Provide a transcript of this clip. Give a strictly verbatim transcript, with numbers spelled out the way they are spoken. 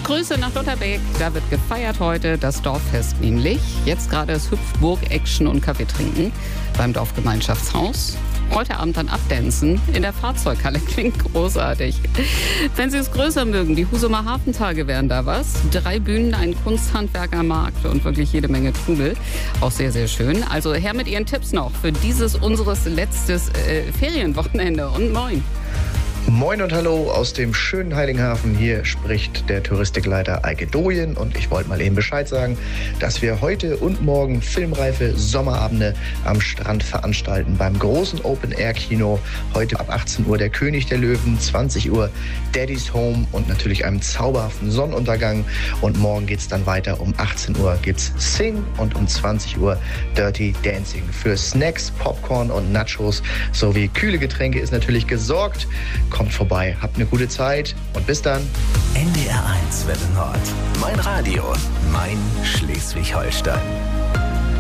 Grüße nach Lutherbeek. Da wird gefeiert heute das Dorffest nämlich. Jetzt gerade ist Hüpfburg, Action und Kaffee trinken beim Dorfgemeinschaftshaus. Heute Abend dann abdancen in der Fahrzeughalle. Klingt großartig. Wenn Sie es größer mögen, die Husumer Hafentage wären da was. Drei Bühnen, ein Kunsthandwerkermarkt und wirklich jede Menge Trubel. Auch sehr, sehr schön. Also her mit Ihren Tipps noch für dieses unseres letztes äh, Ferienwochenende. Und moin. Moin und hallo aus dem schönen Heiligenhafen. Hier spricht der Touristikleiter Eike Doyen und ich wollte mal eben Bescheid sagen, dass wir heute und morgen filmreife Sommerabende am Strand veranstalten. Beim großen Open-Air-Kino heute ab achtzehn Uhr der König der Löwen, zwanzig Uhr Daddy's Home und natürlich einem zauberhaften Sonnenuntergang. Und morgen geht's dann weiter. Um achtzehn Uhr gibt's Sing und um zwanzig Uhr Dirty Dancing. Für Snacks, Popcorn und Nachos sowie kühle Getränke ist natürlich gesorgt. Kommt vorbei, habt eine gute Zeit und bis dann. N D R eins Welle Nord. Mein Radio, mein Schleswig-Holstein.